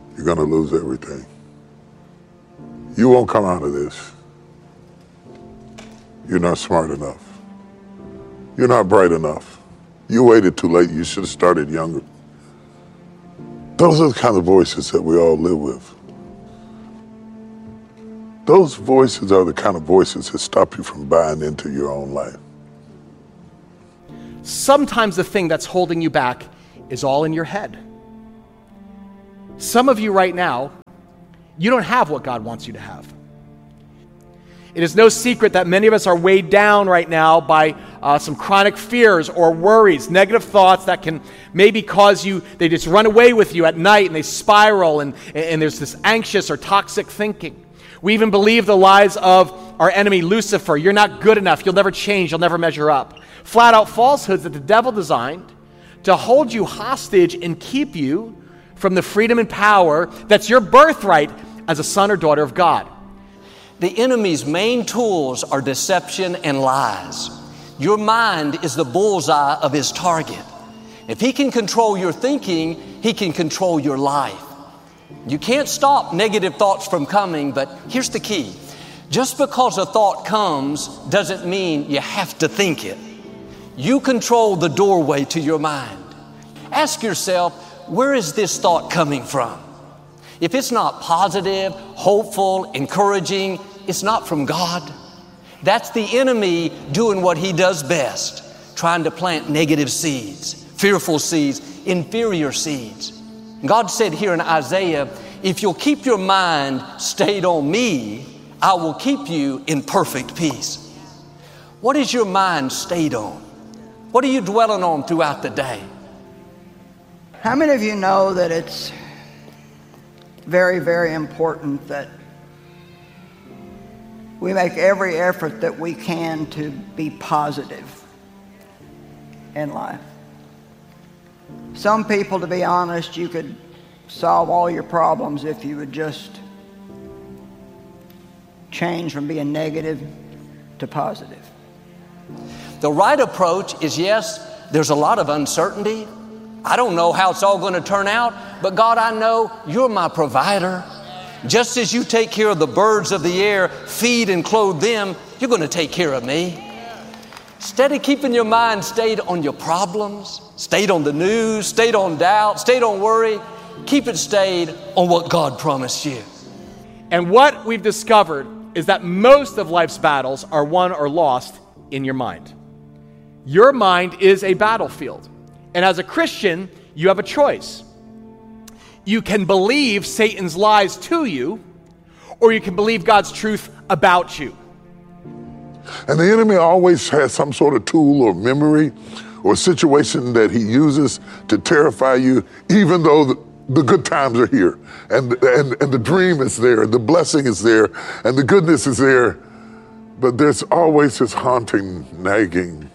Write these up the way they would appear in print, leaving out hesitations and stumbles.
you're going to lose everything. You won't come out of this. You're not smart enough. You're not bright enough. You waited too late. You should have started younger. Those are the kind of voices that we all live with. Those voices are the kind of voices that stop you from buying into your own life. Sometimes the thing that's holding you back is all in your head. Some of you right now, you don't have what God wants you to have. It is no secret that many of us are weighed down right now by some chronic fears or worries, negative thoughts that can maybe cause you, they just run away with you at night and they spiral and there's this anxious or toxic thinking. We even believe the lies of our enemy Lucifer. You're not good enough. You'll never change. You'll never measure up. Flat out falsehoods that the devil designed to hold you hostage and keep you from the freedom and power that's your birthright as a son or daughter of God. The enemy's main tools are deception and lies. Your mind is the bullseye of his target. If he can control your thinking, he can control your life. You can't stop negative thoughts from coming, but here's the key. Just because a thought comes doesn't mean you have to think it. You control the doorway to your mind. Ask yourself, where is this thought coming from? If it's not positive, hopeful, encouraging, it's not from God. That's the enemy doing what he does best, trying to plant negative seeds, fearful seeds, inferior seeds. God said here in Isaiah, if you'll keep your mind stayed on me, I will keep you in perfect peace. What is your mind stayed on? What are you dwelling on throughout the day? How many of you know that it's very, very important that we make every effort that we can to be positive in life? Some people, to be honest, you could solve all your problems if you would just change from being negative to positive. The right approach is, yes, there's a lot of uncertainty. I don't know how it's all going to turn out, but God, I know you're my provider. Just as you take care of the birds of the air, feed and clothe them, you're going to take care of me. Instead of keeping your mind stayed on your problems, stayed on the news, stayed on doubt, stayed on worry, keep it stayed on what God promised you. And what we've discovered is that most of life's battles are won or lost in your mind. Your mind is a battlefield. And as a Christian, you have a choice. You can believe Satan's lies to you, or you can believe God's truth about you. And the enemy always has some sort of tool or memory or situation that he uses to terrify you, even though the good times are here and the dream is there, the blessing is there, and the goodness is there. But there's always this haunting, nagging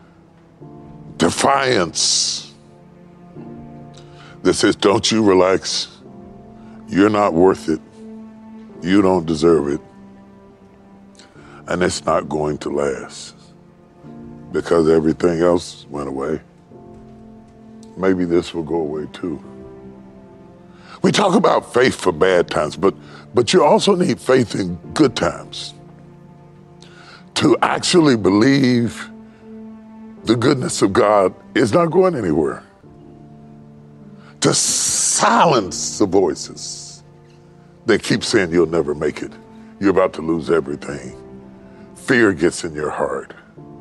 defiance that says, don't you relax. You're not worth it. You don't deserve it. And it's not going to last because everything else went away. Maybe this will go away too. We talk about faith for bad times, but you also need faith in good times to actually believe the goodness of God is not going anywhere. To silence the voices that keep saying you'll never make it. You're about to lose everything. Fear gets in your heart.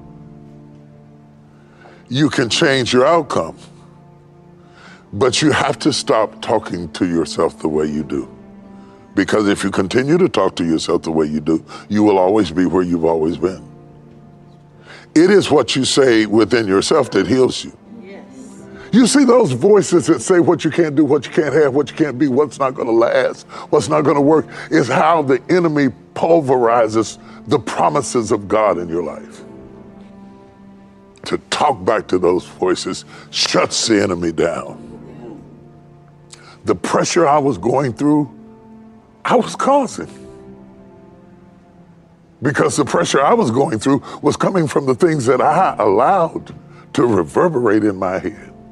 You can change your outcome, but you have to stop talking to yourself the way you do. Because if you continue to talk to yourself the way you do, you will always be where you've always been. It is what you say within yourself that heals you. Yes. You see those voices that say what you can't do, what you can't have, what you can't be, what's not going to last, what's not going to work, is how the enemy pulverizes the promises of God in your life. To talk back to those voices shuts the enemy down. The pressure I was going through, I was causing. Because the pressure I was going through was coming from the things that I allowed to reverberate in my head.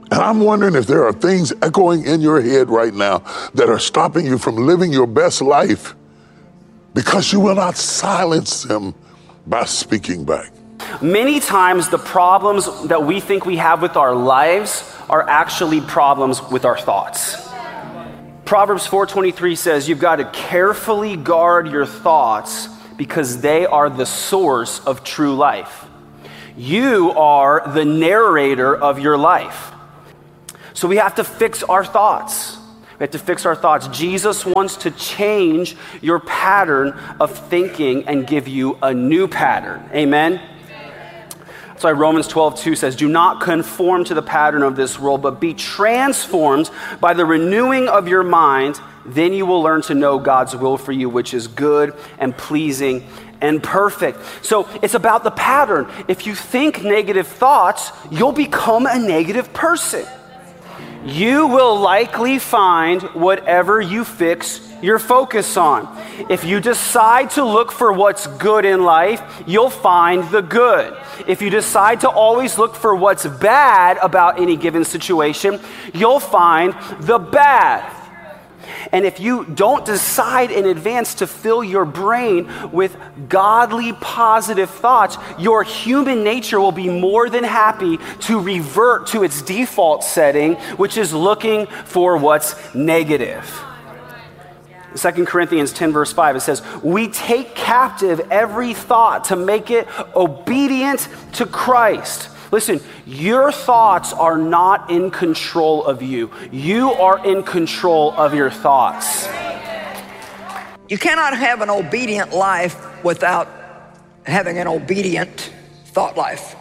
And I'm wondering if there are things echoing in your head right now that are stopping you from living your best life because you will not silence them by speaking back. Many times the problems that we think we have with our lives are actually problems with our thoughts. Proverbs 4:23 says you've got to carefully guard your thoughts because they are the source of true life. You are the narrator of your life. So we have to fix our thoughts. We have to fix our thoughts. Jesus wants to change your pattern of thinking and give you a new pattern. Amen? That's why Romans 12:2 says, do not conform to the pattern of this world, but be transformed by the renewing of your mind. Then you will learn to know God's will for you, which is good and pleasing and perfect. So it's about the pattern. If you think negative thoughts, you'll become a negative person. You will likely find whatever you fix your focus on. If you decide to look for what's good in life, you'll find the good. If you decide to always look for what's bad about any given situation, you'll find the bad. And if you don't decide in advance to fill your brain with godly, positive thoughts, your human nature will be more than happy to revert to its default setting, which is looking for what's negative. 2 Corinthians 10 verse 5, it says, we take captive every thought to make it obedient to Christ. Listen, your thoughts are not in control of you. You are in control of your thoughts. You cannot have an obedient life without having an obedient thought life.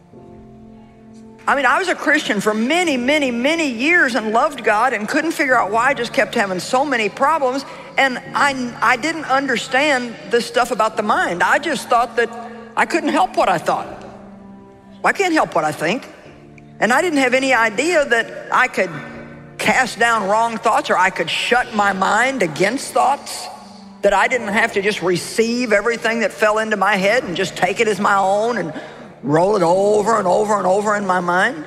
I mean, I was a Christian for many, many, many years and loved God and couldn't figure out why I just kept having so many problems. And I didn't understand this stuff about the mind. I just thought that I couldn't help what I thought. I can't help what I think. And I didn't have any idea that I could cast down wrong thoughts or I could shut my mind against thoughts, that I didn't have to just receive everything that fell into my head and just take it as my own and roll it over and over and over in my mind.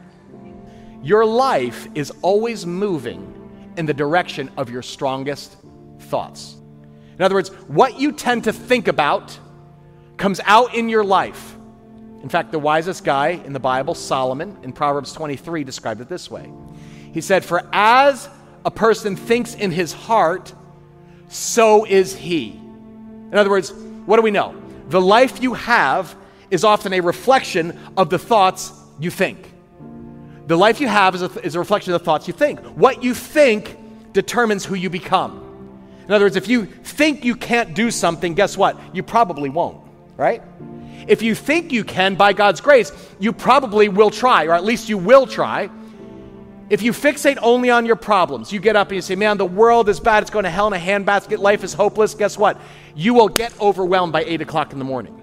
Your life is always moving in the direction of your strongest thoughts. In other words, what you tend to think about comes out in your life. In fact, the wisest guy in the Bible, Solomon, in Proverbs 23, described it this way. He said, for as a person thinks in his heart, so is he. In other words, what do we know? The life you have is often a reflection of the thoughts you think. The life you have is a reflection of the thoughts you think. What you think determines who you become. In other words, if you think you can't do something, guess what? You probably won't, right? If you think you can, by God's grace, you probably will try, or at least you will try. If you fixate only on your problems, you get up and you say, man, the world is bad, it's going to hell in a handbasket, life is hopeless, guess what? You will get overwhelmed by 8 o'clock in the morning.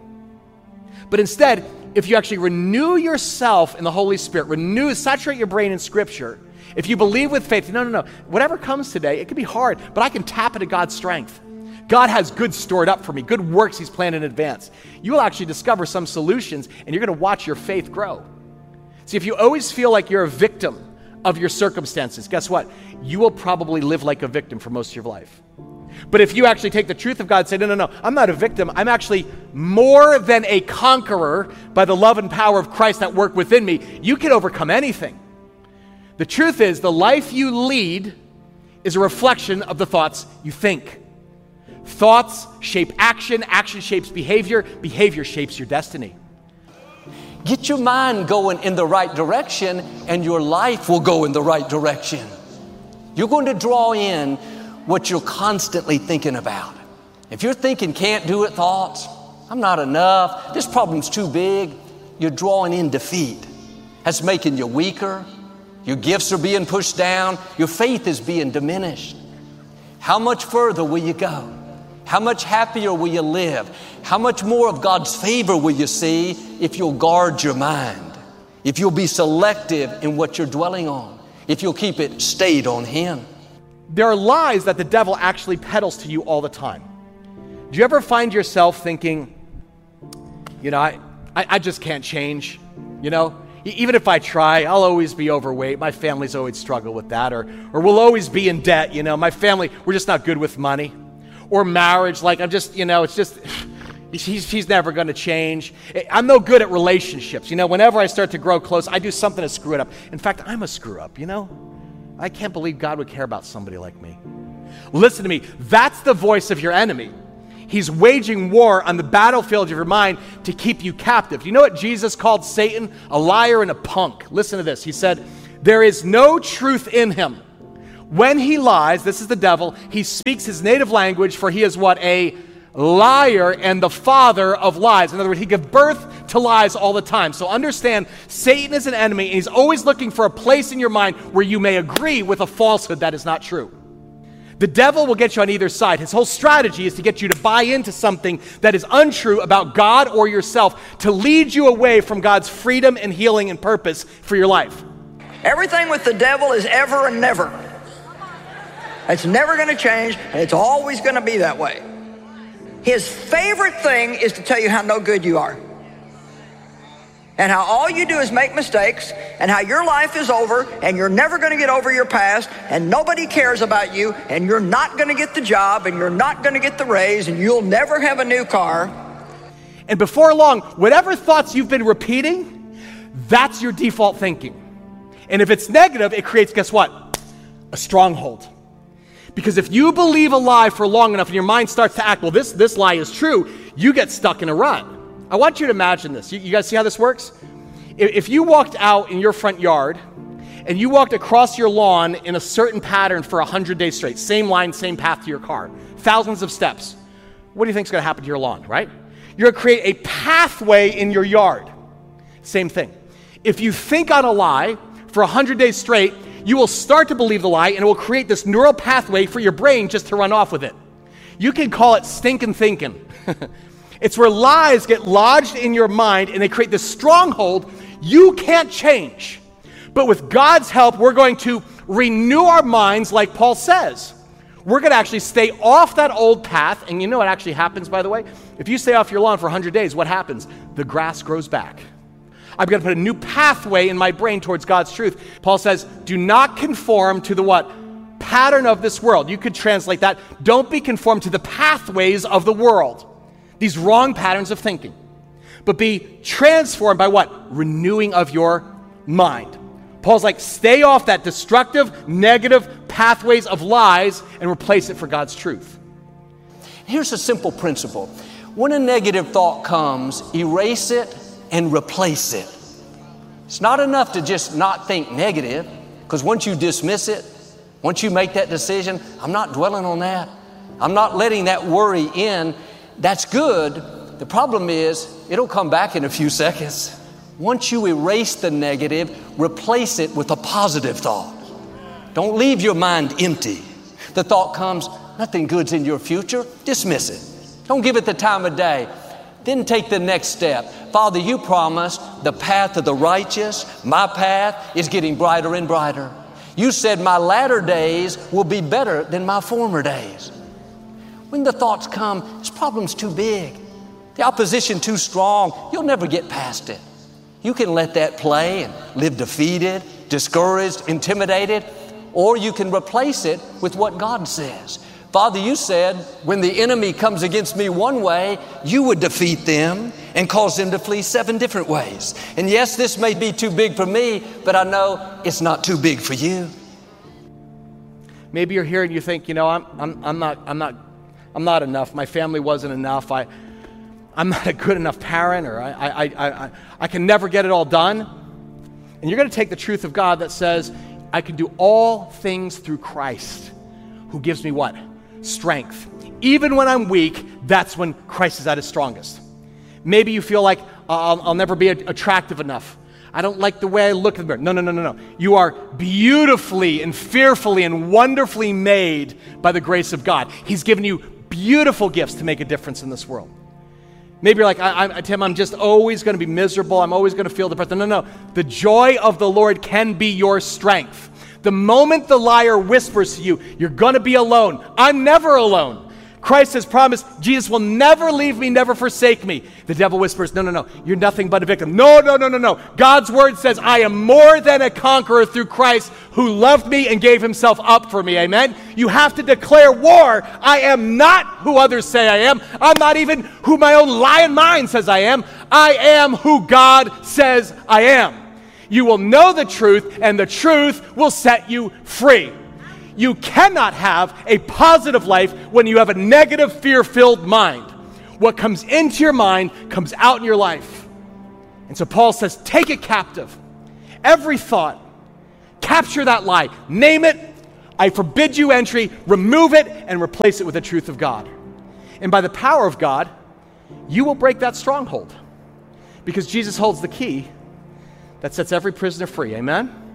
But instead, if you actually renew yourself in the Holy Spirit, saturate your brain in Scripture, if you believe with faith, no, whatever comes today, it could be hard, but I can tap into God's strength. God has good stored up for me, good works he's planned in advance. You will actually discover some solutions, and you're going to watch your faith grow. See, if you always feel like you're a victim of your circumstances, guess what? You will probably live like a victim for most of your life. But if you actually take the truth of God and say, no, I'm not a victim. I'm actually more than a conqueror by the love and power of Christ that work within me, you can overcome anything. The truth is, the life you lead is a reflection of the thoughts you think. Thoughts shape action, action shapes behavior, behavior shapes your destiny. Get your mind going in the right direction, and your life will go in the right direction. You're going to draw in what you're constantly thinking about. If you're thinking can't do it thoughts, I'm not enough, this problem's too big, you're drawing in defeat. That's making you weaker. Your gifts are being pushed down. Your faith is being diminished. How much further will you go? How much happier will you live? How much more of God's favor will you see if you'll guard your mind? If you'll be selective in what you're dwelling on? If you'll keep it stayed on Him? There are lies that the devil actually peddles to you all the time. Do you ever find yourself thinking, I just can't change, even if I try, I'll always be overweight. My family's always struggled with that. Or we'll always be in debt, My family, we're just not good with money. Or marriage, like I'm just, it's just, he's never going to change. I'm no good at relationships. Whenever I start to grow close, I do something to screw it up. In fact, I'm a screw up, I can't believe God would care about somebody like me. Listen to me. That's the voice of your enemy. He's waging war on the battlefield of your mind to keep you captive. You know what Jesus called Satan? A liar and a punk. Listen to this. He said, there is no truth in him. When he lies, this is the devil, he speaks his native language, for he is what? A liar and the father of lies. In other words, he gives birth to lies all the time. So understand, Satan is an enemy, and he's always looking for a place in your mind where you may agree with a falsehood that is not true. The devil will get you on either side. His whole strategy is to get you to buy into something that is untrue about God or yourself, to lead you away from God's freedom and healing and purpose for your life. Everything with the devil is ever and never. It's never going to change, and it's always going to be that way. His favorite thing is to tell you how no good you are, and how all you do is make mistakes, and how your life is over, and you're never going to get over your past, and nobody cares about you, and you're not going to get the job, and you're not going to get the raise, and you'll never have a new car. And before long, whatever thoughts you've been repeating, that's your default thinking. And if it's negative, it creates, guess what? A stronghold. Because if you believe a lie for long enough and your mind starts to act, well, this lie is true, you get stuck in a rut. I want you to imagine this. You guys see how this works? If you walked out in your front yard and you walked across your lawn in a certain pattern for 100 days straight, same line, same path to your car, thousands of steps, what do you think is going to happen to your lawn, right? You're going to create a pathway in your yard. Same thing. If you think on a lie for 100 days straight, you will start to believe the lie, and it will create this neural pathway for your brain just to run off with it. You can call it stinking thinking. It's where lies get lodged in your mind, and they create this stronghold you can't change. But with God's help, we're going to renew our minds, like Paul says. We're going to actually stay off that old path, and you know what actually happens, by the way? If you stay off your lawn for 100 days, what happens? The grass grows back. I'm going to put a new pathway in my brain towards God's truth. Paul says, do not conform to the what? Pattern of this world. You could translate that. Don't be conformed to the pathways of the world. These wrong patterns of thinking. But be transformed by what? Renewing of your mind. Paul's like, stay off that destructive, negative pathways of lies and replace it for God's truth. Here's a simple principle. When a negative thought comes, erase it and replace it. It's not enough to just not think negative, because once you dismiss it, once you make that decision, I'm not dwelling on that. I'm not letting that worry in. That's good. The problem is, it'll come back in a few seconds. Once you erase the negative, replace it with a positive thought. Don't leave your mind empty. The thought comes, nothing good's in your future. Dismiss it. Don't give it the time of day. Then take the next step. Father, you promised the path of the righteous. My path is getting brighter and brighter. You said my latter days will be better than my former days. When the thoughts come, this problem's too big. The opposition too strong. You'll never get past it. You can let that play and live defeated, discouraged, intimidated, or you can replace it with what God says. Father, you said when the enemy comes against me one way, you would defeat them and cause them to flee 7 different ways. And yes, this may be too big for me, but I know it's not too big for you. Maybe you're here and you think, I'm not enough. My family wasn't enough. I'm not a good enough parent, or I can never get it all done. And you're going to take the truth of God that says, I can do all things through Christ, who gives me what? Strength. Even when I'm weak, that's when Christ is at his strongest. Maybe you feel like I'll never be attractive enough. I don't like the way I look in the mirror. No. You are beautifully and fearfully and wonderfully made by the grace of God. He's given you beautiful gifts to make a difference in this world. Maybe you're like, Tim, I'm just always going to be miserable. I'm always going to feel depressed. No. The joy of the Lord can be your strength. The moment the liar whispers to you, you're going to be alone. I'm never alone. Christ has promised Jesus will never leave me, never forsake me. The devil whispers, no, you're nothing but a victim. No. God's word says, I am more than a conqueror through Christ who loved me and gave himself up for me. Amen? You have to declare war. I am not who others say I am. I'm not even who my own lying mind says I am. I am who God says I am. You will know the truth, and the truth will set you free. You cannot have a positive life when you have a negative, fear-filled mind. What comes into your mind comes out in your life. And so Paul says, take it captive. Every thought, capture that lie, name it. I forbid you entry, remove it, and replace it with the truth of God. And by the power of God, you will break that stronghold, because Jesus holds the key that sets every prisoner free. Amen?